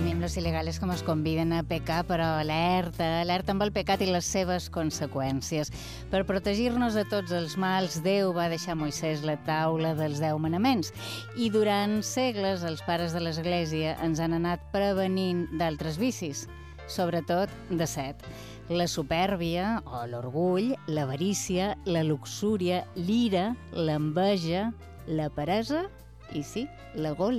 Los ilegales que nos conviden a pecar, però alerta amb el pecat i les seves conseqüències. Per protegir-nos de tots els mals, Déu va deixar a Moisès la taula dels 10 manaments i durant segles els pares de l'Església ens han anat prevenint d'altres vicis, sobretot de 7. La supèrbia o l'orgull, l'avarícia, la luxúria, l'ira, l'enveja, la peresa i sí, la gola.